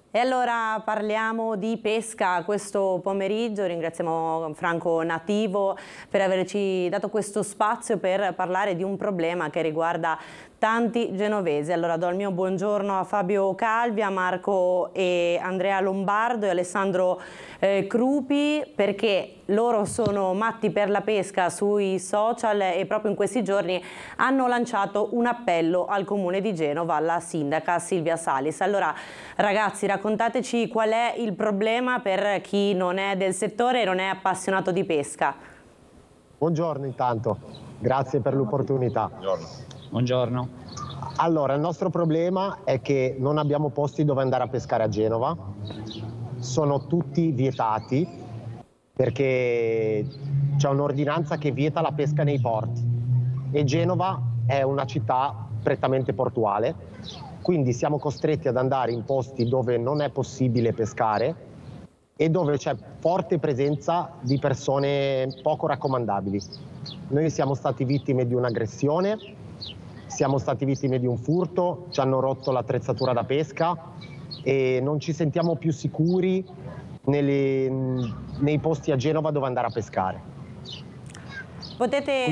E allora parliamo di pesca questo pomeriggio. Ringraziamo Franco Nativo per averci dato questo spazio per parlare di un problema che riguarda tanti genovesi. Allora do il mio buongiorno a Fabio Calvi, a Marco e Andrea Lombardo e Alessandro Crupi, perché loro sono matti per la pesca sui social e proprio in questi giorni hanno lanciato un appello al Comune di Genova, alla sindaca Silvia Salis. Allora ragazzi, raccontateci qual è il problema per chi non è del settore e non è appassionato di pesca. Buongiorno intanto, grazie per l'opportunità. Buongiorno. Allora, il nostro problema è che non abbiamo posti dove andare a pescare a Genova, sono tutti vietati perché c'è un'ordinanza che vieta la pesca nei porti e Genova è una città prettamente portuale, quindi siamo costretti ad andare in posti dove non è possibile pescare e dove c'è forte presenza di persone poco raccomandabili. Noi siamo stati vittime di un'aggressione, siamo stati vittime di un furto, ci hanno rotto l'attrezzatura da pesca e non ci sentiamo più sicuri nei posti a Genova dove andare a pescare. Potete